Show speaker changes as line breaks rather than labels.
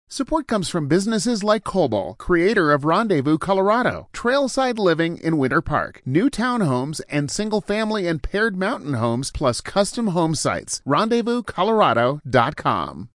Support comes from businesses like Cobol, creator of Rendezvous, Colorado, trailside living in Winter Park, new townhomes and single-family and paired mountain homes, plus custom home sites. RendezvousColorado.com.